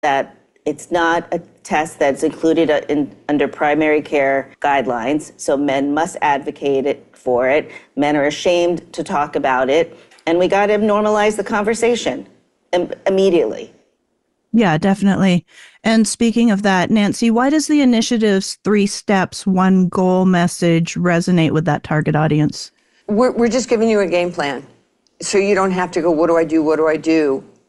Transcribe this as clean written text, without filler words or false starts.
that it's not a test that's included under primary care guidelines, so men must advocate for it. Men are ashamed to talk about it, and we got to normalize the conversation immediately. Yeah, definitely. And speaking of that, Nancy, why does the initiative's 3 steps, 1 goal message resonate with that target audience? We're just giving you a game plan. So you don't have to go, what do I do? What do I do?